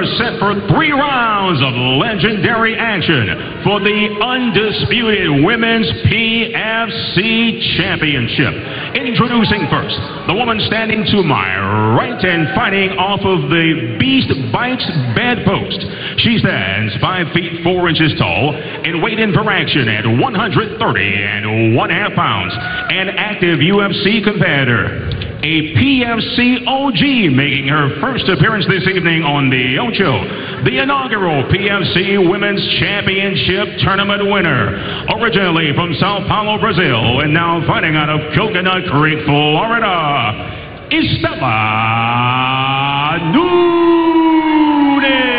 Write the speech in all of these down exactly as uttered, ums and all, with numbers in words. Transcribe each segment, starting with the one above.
are set for three rounds of legendary action for the undisputed Women's P F C Championship. Introducing first, the woman standing to my right and fighting off of the Beast Bites bedpost. She stands five feet four inches tall and weighed in for action at one hundred thirty and one half pounds. An active U F C competitor. A P F C O G making her first appearance this evening on the Ocho. The inaugural P F C Women's Championship Tournament winner. Originally from Sao Paulo, Brazil, and now fighting out of Coconut Creek, Florida, Istela Nunes.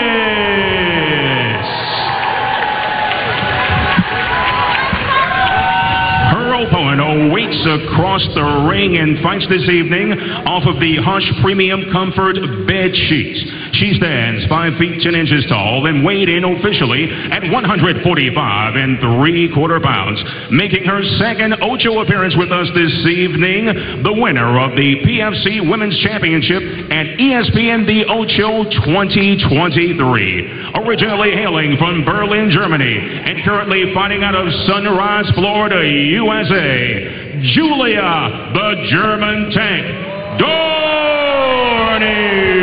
Opponent awaits across the ring and fights this evening off of the Hush Premium Comfort bed sheets. She stands five feet ten inches tall and weighed in officially at one hundred forty-five and three quarter pounds, making her second Ocho appearance with us this evening. The winner of the P F C Women's Championship at E S P N The Ocho twenty twenty-three. Originally hailing from Berlin, Germany, and currently fighting out of Sunrise, Florida, U S A, Julia the German Tank Dorney.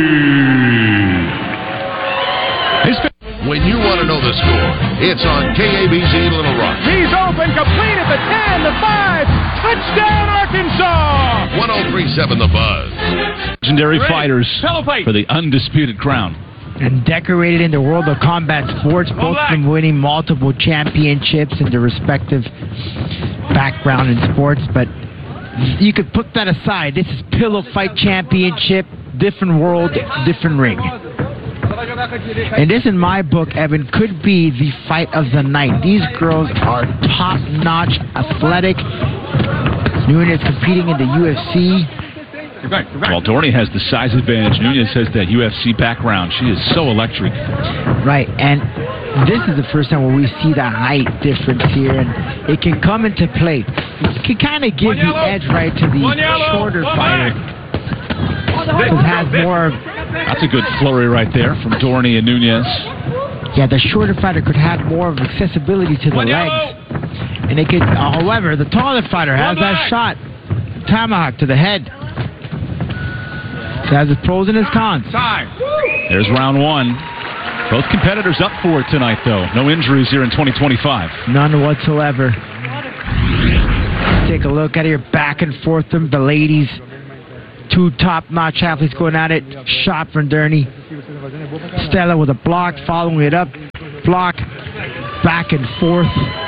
When you want to know the score, it's on K A B Z Little Rock. He's open, complete at the ten, the five, touchdown Arkansas! one oh three point seven The Buzz. Legendary Ready. Fighters for the undisputed crown. And decorated in the world of combat sports, both of them winning multiple championships in their respective background in sports. But you could put that aside. This is Pillow Fight Championship, different world, different ring. And this, in my book, Evan, could be the fight of the night. These girls are top-notch, athletic. Nunes competing in the U F C. Well, Dorney has the size advantage. Nunes has that U F C background. She is so electric. Right, and this is the first time where we see the height difference here, and it can come into play. It can kind of give the edge right to the shorter fighter. It has more. That's a good flurry right there from Dorney and Nunes. Yeah, the shorter fighter could have more of accessibility to the legs, and it could. However, the taller fighter has that shot, tomahawk to the head. It has its pros and its cons. There's round one. Both competitors up for it tonight, though. No injuries here in twenty twenty-five. None whatsoever. Take a look at it here, back and forth from the ladies. Two top-notch athletes going at it. Shot from Dorney. Stella with a block, following it up. Block, back and forth.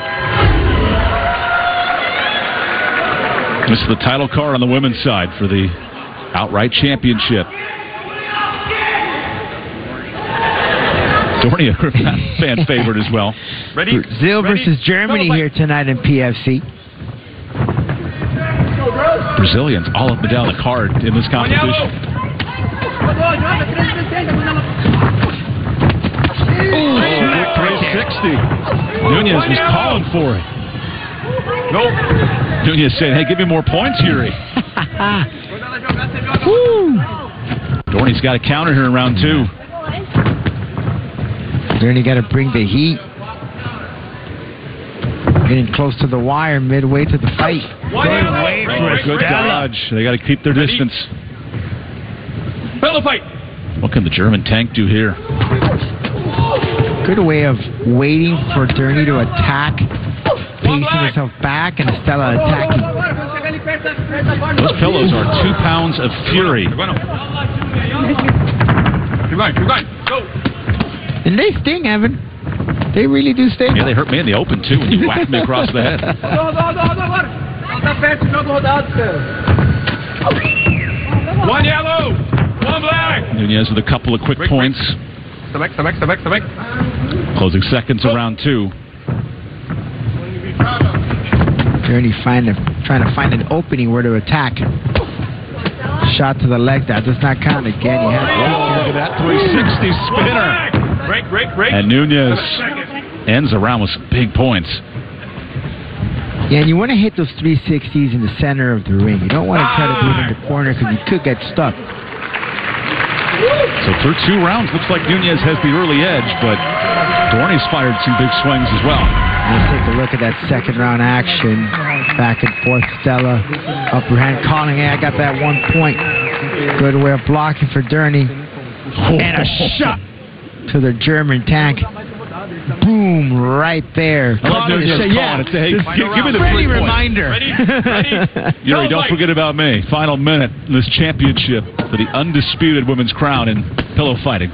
This is the title card on the women's side for the outright championship. Dorney, a fan favorite as well. Ready? Brazil Ready? versus Germany here tonight in P F C. Brazilians all up and down the card in this competition. Ooh, three sixty. Nunes was calling for it. Nope. Nunes saying, hey, give me more points, Yuri. Dorney's got a counter here in round two. Dorney got to bring the heat. Getting close to the wire, midway to the fight. Good way for a good dodge. They got to keep their distance. Pillow fight. What can the German tank do here? Good way of waiting for Dorney to attack, pacing herself back, and Stella attacking. Those pillows are two pounds of fury. And they sting, Evan. They really do sting. Yeah, they hurt me in the open, too, when you whacked me across the head. One yellow, one black. Nunes with a couple of quick break, points. Break. Select, select, select, select. Closing seconds of round two. Dorney find a, trying to find an opening where to attack. Shot to the leg. That does not count again. He has oh, look at that three sixty spinner. Break, break, break. And Nunes ends around with some big points. Yeah, and you want to hit those three sixties in the center of the ring. You don't want to try to do it in the corner because you could get stuck. So Through two rounds, looks like Nunez has the early edge, but Dorney's fired some big swings as well. Let's take a look at that second round action. Back and forth, Stella. Upper hand calling, hey, I got that one point. Good way of blocking for Durney. And a shot to the German tank. Boom, right there. I love Nunez calling yeah. it. Hey, give, give me the friendly three reminder. Ready? Ready? Yuri, don't forget about me. Final minute in this championship for the undisputed women's crown in pillow fighting.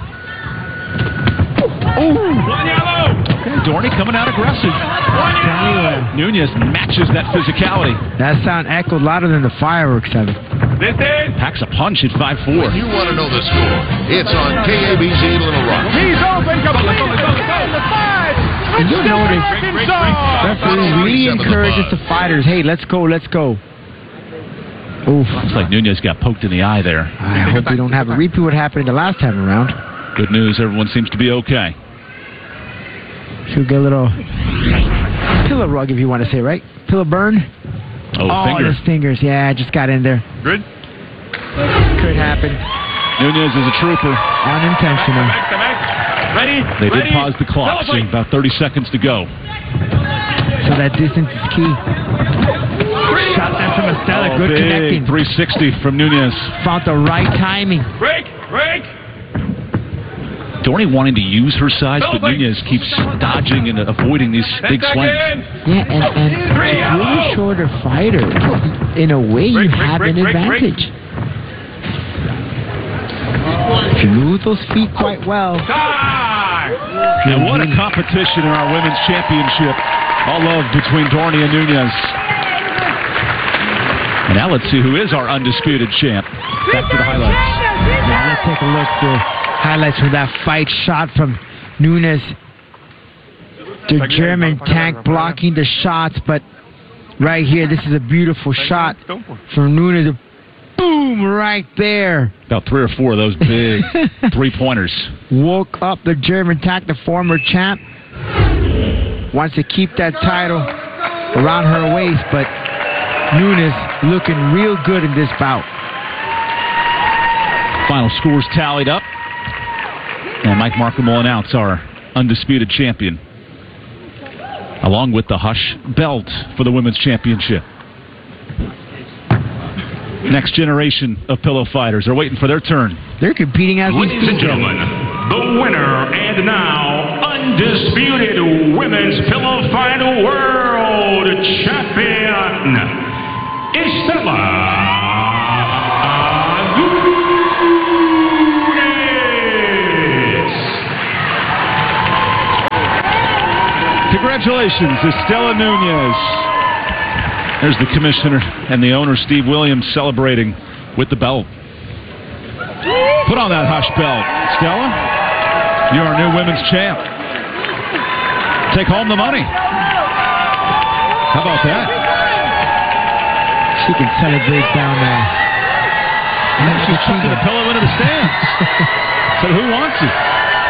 One yellow. Okay, Dorney coming out aggressive. One yellow. Nunez matches that physicality. That sound echoed louder than the fireworks of it. This is. Packs a punch at five four. When you want to know the score, it's on K A B Z Little Rock. He's open, complete the ten, the five. And you'll notice Arkansas. referee really encourages the fighters, hey, let's go, let's go. Oof. Looks like Nunez got poked in the eye there. I hope we don't have a repeat what happened the last time around. Good news, everyone seems to be okay. She'll get a little pillow rug, if you want to say, right? Pillow burn? Oh, oh finger. his fingers. Yeah, just got in there. Good. Could happen. Nunez is a trooper. Unintentional. Ready? They did Ready? pause the clock, so about thirty seconds to go. So that distance is key. Shot that from Estella. Oh, Good big connecting. three sixty from Nunez. Found the right timing. Break. Break. Dorney wanting to use her size, but Celebrate. Nunez keeps dodging and avoiding these big Ten swings. seconds. Yeah, and, and a really shorter fighter. In a way, Break, you break, have break, an break, break. advantage. If you move those feet quite well. Time. And what a competition in our women's championship. All love between Dorney and Nunez. And now let's see who is our undisputed champ. Back to the highlights. Now let's take a look at the highlights from that fight shot from Nunez. The German tank blocking the shots, but right here, this is a beautiful shot from Nunez. Boom, right there. About three or four of those big three-pointers. Woke up the German tank, the former champ. Wants to keep that title around her waist, but Nunez looking real good in this bout. Final scores tallied up. And Mike Markham will announce our undisputed champion, along with the Hush belt for the women's championship. Next generation of pillow fighters are waiting for their turn. They're competing as we Ladies and speak. gentlemen, the winner and now undisputed women's pillow fight world champion, Estella Nunez. Congratulations, Estella Nunez. There's the commissioner and the owner, Steve Williams, celebrating with the belt. Put on that Hush belt, Stella. You're our new women's champ. Take home the money. How about that? She can celebrate down there. And she's chucking the pillow into the stands. So who wants it?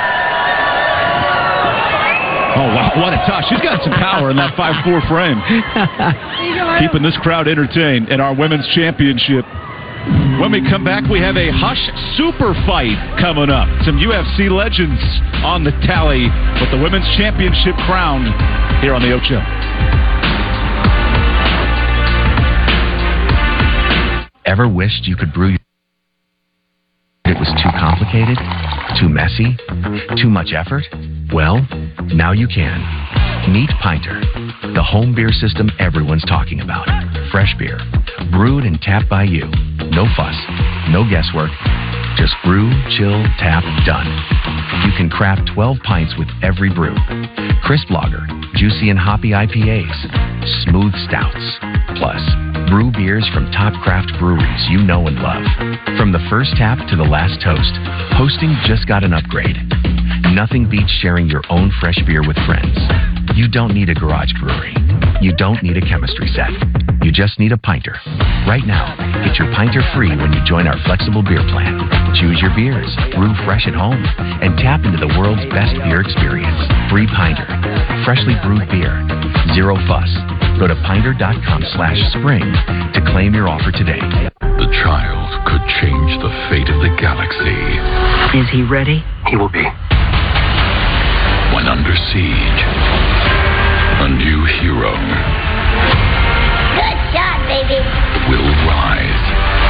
Oh, wow, what a toss. She's got some power in that five four frame. Keeping this crowd entertained in our women's championship. When we come back, we have a Hush super fight coming up. Some U F C legends on the tally with the women's championship crown here on the Ocho. Ever wished you could brew it was too complicated? Too messy? Too much effort? Well, now you can. Meet Pinter, the home beer system everyone's talking about. Fresh beer, brewed and tapped by you. No fuss, no guesswork. Just brew, chill, tap, done. You can craft twelve pints with every brew. Crisp lager, juicy and hoppy I P As, smooth stouts. Plus, brew beers from top craft breweries you know and love. From the first tap to the last toast, hosting just got an upgrade. Nothing beats sharing your own fresh beer with friends. You don't need a garage brewery. You don't need a chemistry set. You just need a Pinter. Right now, get your Pinter free when you join our flexible beer plan. Choose your beers, brew fresh at home, and tap into the world's best beer experience. Free Pinter. Freshly brewed beer. Zero fuss. Go to pinter.com slash spring to claim your offer today. The A child could change the fate of the galaxy. Is he ready? He will be. When under siege, a new hero Good shot, baby. will rise.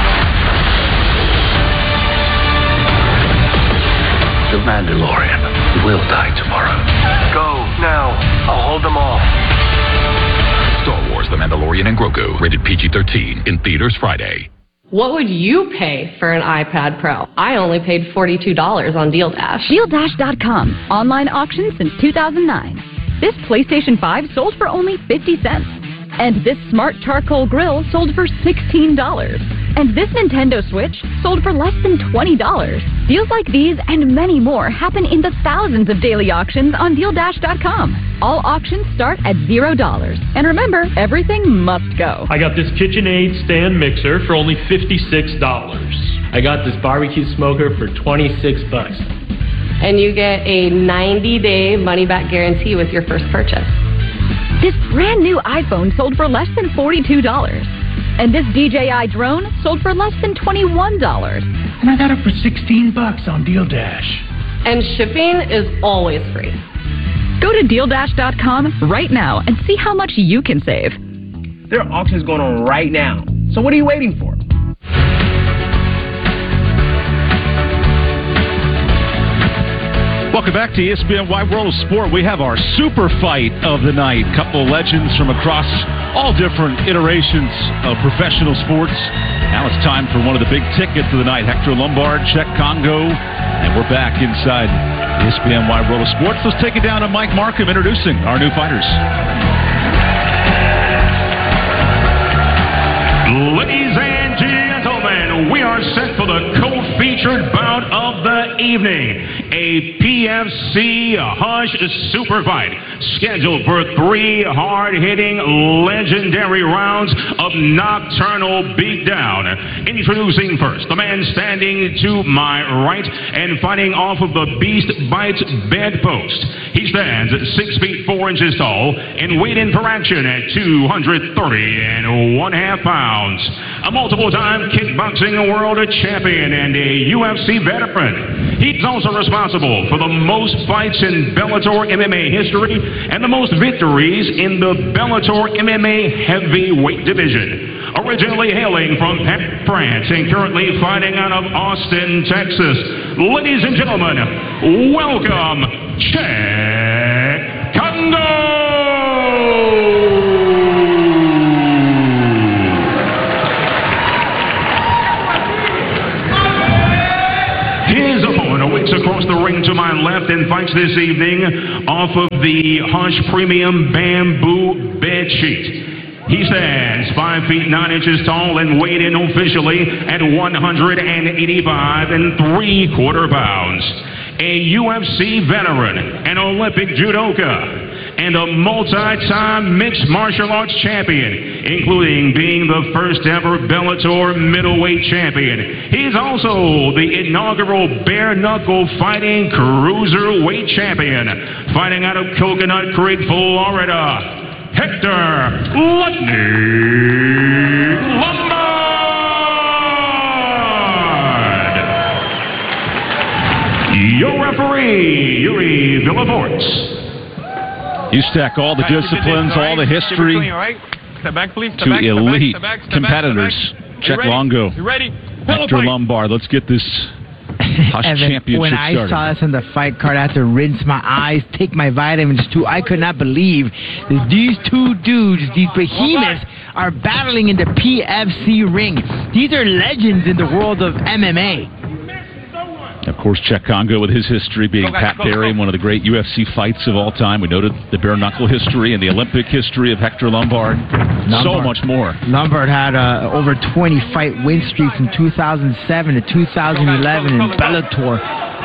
The Mandalorian will die tomorrow. Go, now. I'll hold them off. Star Wars The Mandalorian and Grogu, rated P G thirteen, in theaters Friday. What would you pay for an iPad Pro? I only paid forty-two dollars on Deal Dash. Deal Dash dot com. Online auction since two thousand nine. This PlayStation five sold for only fifty cents. And this smart charcoal grill sold for sixteen dollars. And this Nintendo Switch sold for less than twenty dollars. Deals like these and many more happen in the thousands of daily auctions on Deal Dash dot com. All auctions start at zero dollars. And remember, everything must go. I got this KitchenAid stand mixer for only fifty-six dollars. I got this barbecue smoker for twenty-six bucks. And you get a ninety-day money-back guarantee with your first purchase. This brand new iPhone sold for less than forty-two dollars. And this D J I drone sold for less than twenty-one dollars. And I got it for sixteen bucks on Deal Dash. And shipping is always free. Go to Deal Dash dot com right now and see how much you can save. There are auctions going on right now. So what are you waiting for? Welcome back to E S P N Wide World of Sport. We have our super fight of the night. Couple of legends from across all different iterations of professional sports. Now it's time for one of the big tickets of the night. Hector Lombard, Czech Congo. And we're back inside E S P N Wide World of Sports. Let's take it down to Mike Markham introducing our new fighters. Ladies and gentlemen, we are set for the co-featured bout of the evening. A P F C Hush Super Fight scheduled for three hard-hitting, legendary rounds of nocturnal beatdown. Introducing first, the man standing to my right and fighting off of the Beast Bites bedpost. He stands at six feet four inches tall and weighed in for action at two hundred thirty and one half pounds. A multiple-time kickboxing world champion and a U F C veteran. He's also responsible for the most fights in Bellator M M A history and the most victories in the Bellator M M A heavyweight division. Originally hailing from Paris, France and currently fighting out of Austin, Texas. Ladies and gentlemen, welcome, Czech Congo! His opponent awaits across the ring to my left and fights this evening off of the Hush Premium Bamboo Bed Sheet. He stands five feet nine inches tall and weighed in officially at one hundred eighty-five and three quarter pounds. A U F C veteran, an Olympic judoka, and a multi-time mixed martial arts champion, including being the first ever Bellator middleweight champion. He's also the inaugural bare-knuckle fighting cruiserweight champion, fighting out of Coconut Creek, Florida. Hector Lutney Lombard. Your referee, Yuri Villavorts. You stack all the disciplines, all the history to elite competitors. Czech Longo, Hector Lombard. Let's get this Hush Evan, championship when I started. saw this on the fight card, I had to rinse my eyes, take my vitamins too. I could not believe that these two dudes, these behemoths, are battling in the P F C ring. These are legends in the world of M M A. Of course, Czech Congo with his history being Pat Barry, one of the great U F C fights of all time. We noted the bare-knuckle history and the Olympic history of Hector Lombard. Lombard. So much more. Lombard had a over twenty fight win streak from two thousand seven to two thousand eleven in Bellator.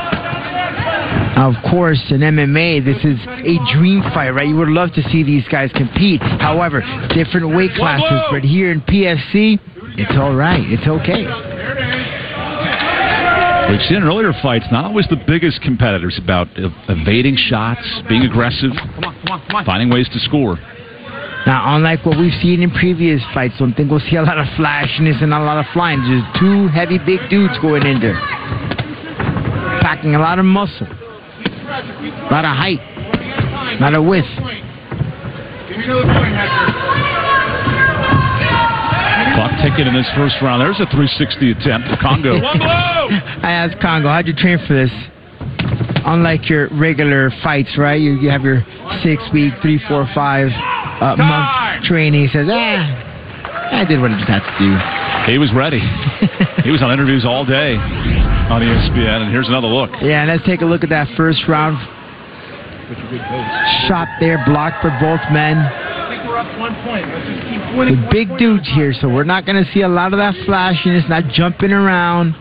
Of course, in M M A, this is a dream fight, right? You would love to see these guys compete. However, different weight classes, but here in P F C, it's all right. It's okay. We've seen in earlier fights, not always the biggest competitors, about evading shots, being aggressive, finding ways to score. Now, unlike what we've seen in previous fights, don't think we'll see a lot of flashiness and a lot of flying. There's two heavy, big dudes going in there. Packing a lot of muscle. A lot of height. A lot of width. Clock ticking in this first round. There's a three sixty attempt for Kongo. One blow! I asked Kongo, how'd you train for this? Unlike your regular fights, right? You, you have your six-week, three, four, five uh, month training. He says, ah, I did what I just had to do. He was ready. He was on interviews all day on E S P N, and here's another look. Yeah, and let's take a look at that first round. Shot there, blocked for both men. The big dudes here, so we're not going to see a lot of that flashiness, not jumping around.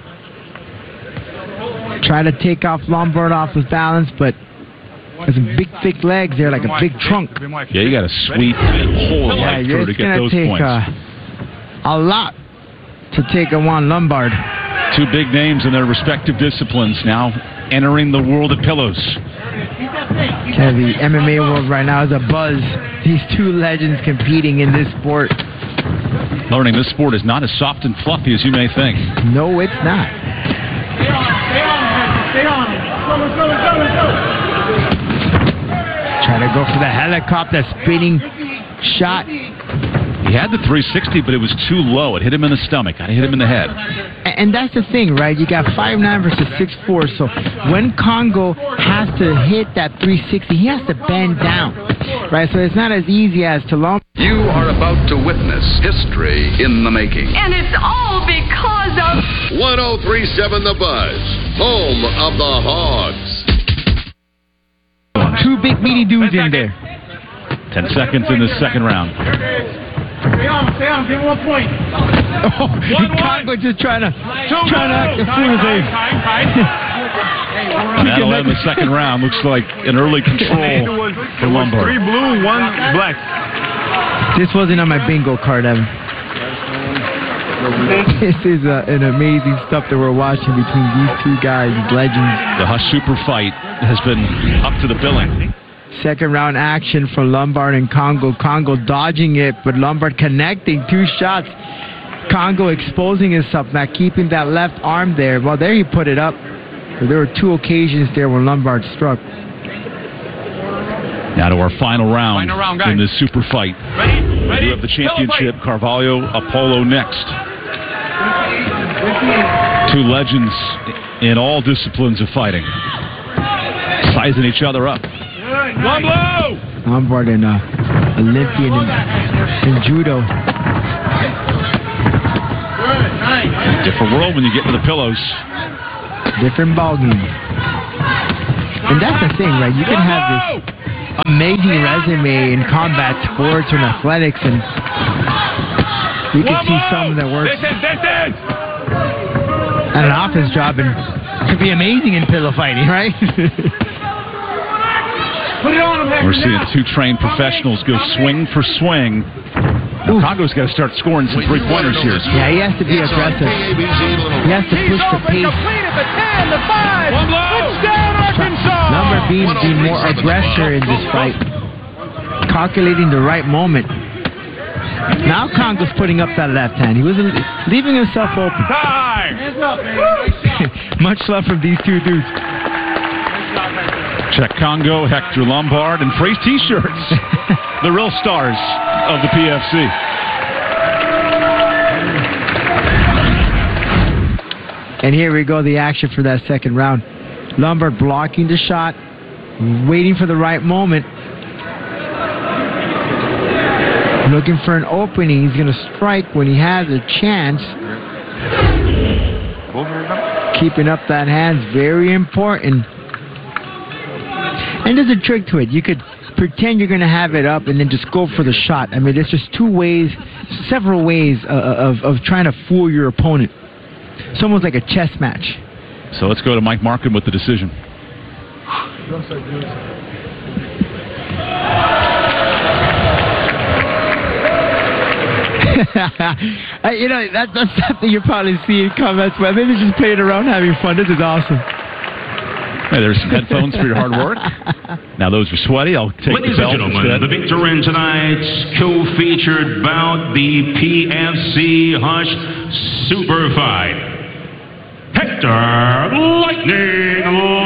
Try to take off Lombard off his balance, but there's some big, thick legs there, like a big trunk. Yeah, you got to sweep and hold a yeah, leg through to get those take, points. Uh, a lot to take on Juan Lombard. Two big names in their respective disciplines now entering the world of pillows. Yeah, the M M A world right now is a buzz. These two legends competing in this sport. Learning this sport is not as soft and fluffy as you may think. No, it's not. Stay on, stay on, stay on. Let's go, let's go, let's go, let's go. Trying to go for the helicopter spinning shot. He had the three sixty, but it was too low. It hit him in the stomach. I hit him in the head. And that's the thing, right? You got five nine versus six four. So when Kongo has to hit that three sixty, he has to bend down, right? So it's not as easy as to long. You are about to witness history in the making. And it's all because of one oh three point seven The Buzz, home of the Hogs. Two big meaty dudes in there. Ten seconds in the second round. Stay on, stay on, give him one point. Oh, Kongo just trying to trying to act the fool as they. That'll end the second round. Looks like an early control for Lombard. Three blue, one black. This wasn't on my bingo card, Evan. This is uh, an amazing stuff that we're watching between these two guys, these legends. The Hush Super fight has been up to the billing. Second round action for Lombard and Kongo. Kongo dodging it, but Lombard connecting two shots. Kongo exposing himself, not keeping that left arm there. Well, there he put it up. But there were two occasions there where Lombard struck. Now to our final round, final round in this super fight. Ready? Ready? We have the championship, Carvalho Apollo next. Two legends in all disciplines of fighting, sizing each other up. One blow! Lombard and uh, Olympian in, in judo. Different world when you get to the pillows. Different ballgame. And that's the thing, right? You can have this amazing resume in combat sports or in athletics, and you can see someone that works at an office job and could be amazing in pillow fighting, right? Put it on him, Hector, We're seeing now. two trained professionals go swing for swing. Now, Kongo's got to start scoring some three-pointers here. Yeah, he has to be aggressive. He has to push the pace. The ten, the five, touchdown Arkansas! Number being being more aggressor in this fight, calculating the right moment. Now Kongo's putting up that left hand. He was leaving himself open. Hands up, man. Much love from these two dudes. Check Kongo, Hector Lombard, and free T-shirts. The real stars of the P F C. And here we go, the action for that second round. Lombard blocking the shot, waiting for the right moment. Looking for an opening. He's going to strike when he has a chance. Keeping up that hand's very important. And there's a trick to it. You could pretend you're going to have it up and then just go for the shot. I mean, there's just two ways, several ways uh, of, of trying to fool your opponent. It's almost like a chess match. So let's go to Mike Markin with the decision. You know, that, that's something you probably see in comments, but maybe just playing around having fun. This is awesome. Hey, there's some headphones for your hard work. Now those are sweaty. I'll take Ladies the belt and gentlemen, instead. the victor in tonight's co-featured bout, the P F C Hush Super Fight, Hector Lightning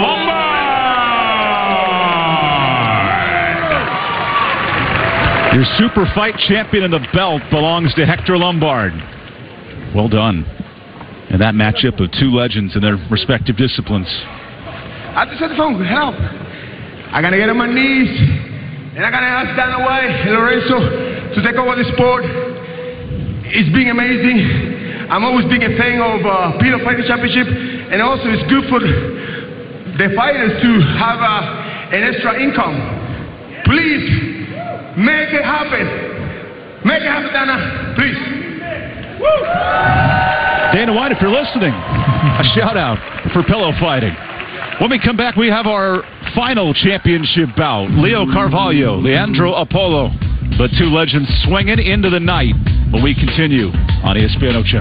Lombard. Your Super Fight champion and the belt belongs to Hector Lombard. Well done. And that matchup of two legends in their respective disciplines. I just said the phone, help. I gotta get on my knees, and I gotta ask Dana White and Lorenzo to take over the sport. It's been amazing. I'm always been a fan of uh, P L O Fighting Championship, and also it's good for the fighters to have uh, an extra income. Please, make it happen. Make it happen, Dana, please. Woo! Dana White, if you're listening, a shout out for pillow fighting. When we come back, we have our final championship bout. Leo Carvalho, Leandro Apollo. The two legends swinging into the night when we continue on E S P N Ocho.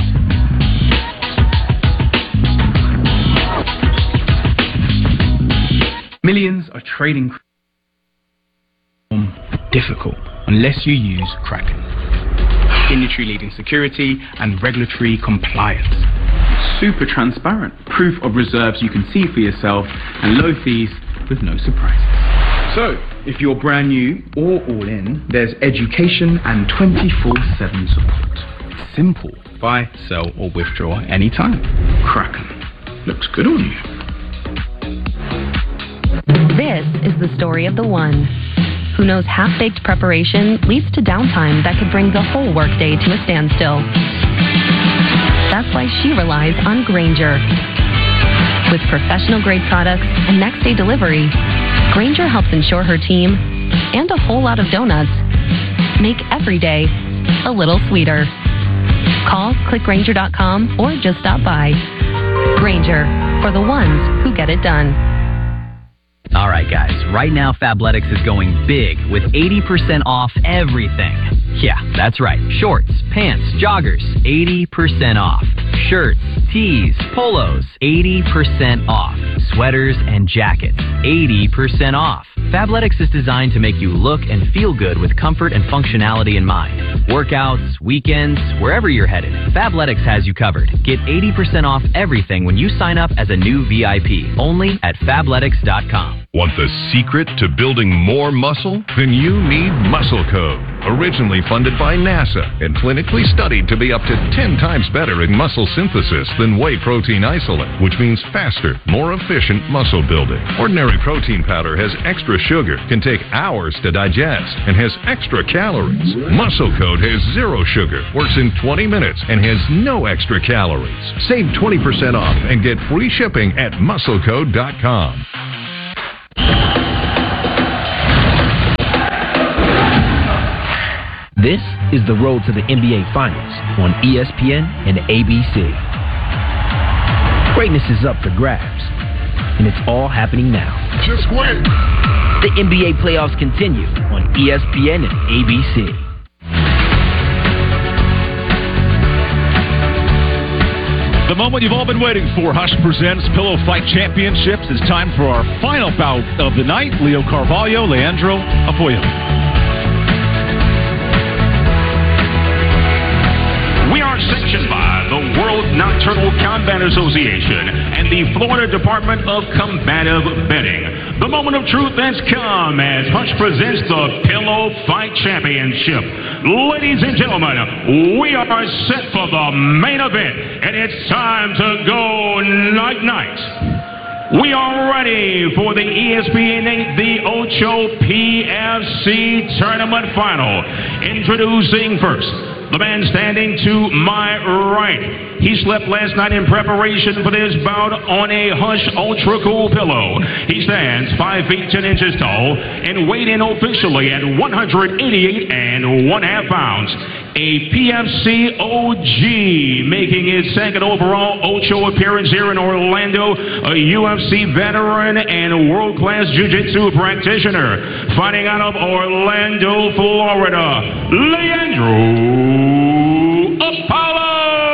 Millions are trading difficult unless you use Kraken. Industry-leading security and regulatory compliance. Super transparent. Proof of reserves you can see for yourself and low fees with no surprises. So, if you're brand new or all in, there's education and twenty-four seven support. Simple. Buy, sell or withdraw anytime. Kraken. Looks good on you. This is the story of the one who knows half-baked preparation leads to downtime that could bring the whole workday to a standstill. That's why she relies on Grainger. With professional-grade products and next-day delivery, Grainger helps ensure her team, and a whole lot of donuts, make every day a little sweeter. Call, click Grainger dot com, or just stop by. Grainger, for the ones who get it done. All right, guys. Right now, Fabletics is going big with eighty percent off everything. Yeah, that's right. Shorts, pants, joggers, eighty percent off. Shirts, tees, polos, eighty percent off. Sweaters and jackets, eighty percent off. Fabletics is designed to make you look and feel good with comfort and functionality in mind. Workouts, weekends, wherever you're headed, Fabletics has you covered. Get eighty percent off everything when you sign up as a new V I P, only at Fabletics dot com. Want the secret to building more muscle? Then you need Muscle Code. Originally funded by NASA and clinically studied to be up to ten times better in muscle synthesis than whey protein isolate, which means faster, more efficient muscle building. Ordinary protein powder has extra sugar, can take hours to digest, and has extra calories. Muscle Code has zero sugar, works in twenty minutes, and has no extra calories. Save twenty percent off and get free shipping at muscle code dot com. This is the road to the N B A Finals on E S P N and A B C. Greatness is up for grabs, and it's all happening now. Just win. The N B A playoffs continue on E S P N and A B C. The moment you've all been waiting for, Hush presents Pillow Fight Championships. It's time for our final bout of the night. Leo Carvalho, Leandro Apollo. We are sanctioned by the World Nocturnal Combat Association and the Florida Department of Combative Betting. The moment of truth has come as Hush presents the Pillow Fight Championship. Ladies and gentlemen, we are set for the main event, and it's time to go night-night. We are ready for the E S P N eight, the Ocho P F C Tournament Final. Introducing first, the man standing to my right. He slept last night in preparation for this bout on a Hush Ultra Cool pillow. He stands five feet ten inches tall and weighed in officially at one hundred eighty-eight and one half pounds. A P F C O G, making his second overall Ocho appearance here in Orlando, a U F C veteran and world-class jiu-jitsu practitioner. Fighting out of Orlando, Florida, Leandro